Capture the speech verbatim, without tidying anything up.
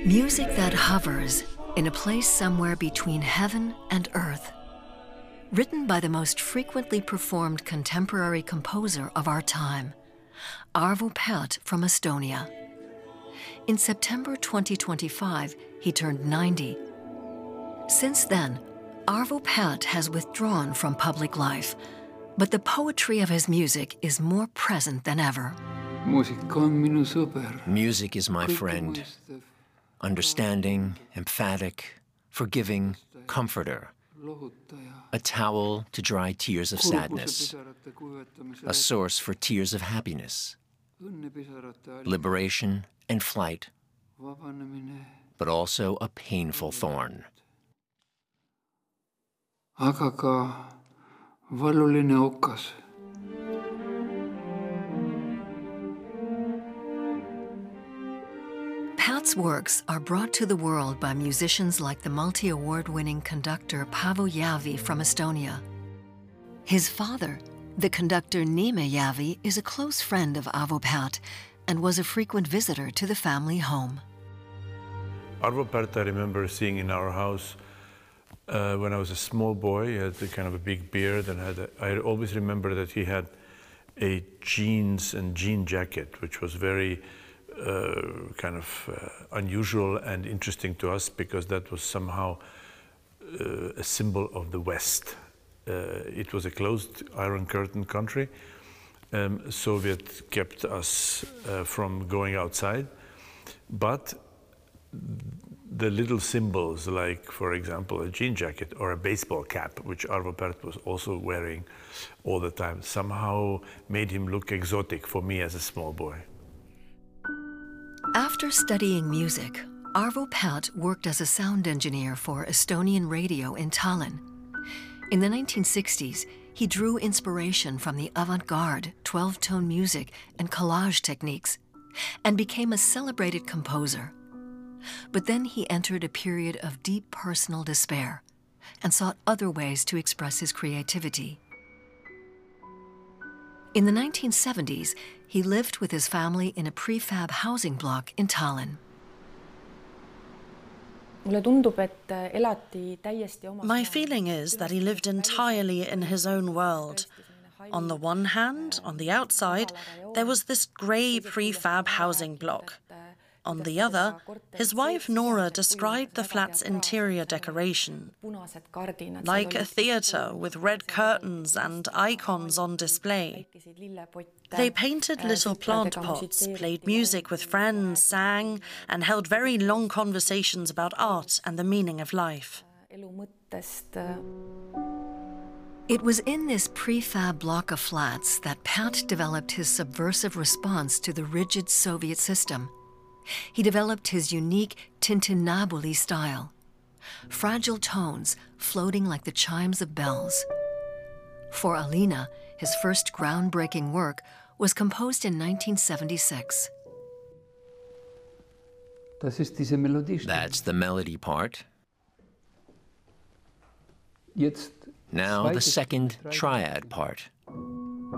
Music that hovers in a place somewhere between heaven and earth. Written by the most frequently performed contemporary composer of our time, Arvo Pärt from Estonia. In September twenty twenty-five, he turned ninety. Since then, Arvo Pärt has withdrawn from public life, but the poetry of his music is more present than ever. Music is my friend, understanding, emphatic, forgiving, comforter, a towel to dry tears of sadness, a source for tears of happiness, liberation and flight, but also a painful thorn. Aga ka valuline okas. Pärt's works are brought to the world by musicians like the multi-award-winning conductor Paavo Järvi from Estonia. His father, the conductor Niime Järvi, is a close friend of Arvo Pärt and was a frequent visitor to the family home. Arvo Pärt I remember seeing in our house uh, when I was a small boy. He had a kind of a big beard, and had a, I always remember that he had a jeans and jean jacket, which was very Uh, kind of uh, unusual and interesting to us, because that was somehow uh, a symbol of the West. Uh, it was a closed Iron Curtain country. Um, Soviet kept us uh, from going outside, but the little symbols, like, for example, a jean jacket or a baseball cap, which Arvo Pärt was also wearing all the time, somehow made him look exotic for me as a small boy. After studying music, Arvo Pärt worked as a sound engineer for Estonian radio in Tallinn. In the nineteen sixties, he drew inspiration from the avant-garde twelve-tone music and collage techniques, and became a celebrated composer. But then he entered a period of deep personal despair and sought other ways to express his creativity. In the nineteen seventies, he lived with his family in a prefab housing block in Tallinn. My feeling is that he lived entirely in his own world. On the one hand, on the outside, there was this grey prefab housing block. On the other, his wife Nora described the flat's interior decoration like a theatre with red curtains and icons on display. They painted little plant pots, played music with friends, sang, and held very long conversations about art and the meaning of life. It was in this prefab block of flats that Pärt developed his subversive response to the rigid Soviet system. He developed his unique tintinnabuli style, fragile tones floating like the chimes of bells. For Alina, his first groundbreaking work was composed in nineteen seventy-six. That's the melody part. Now the second triad part.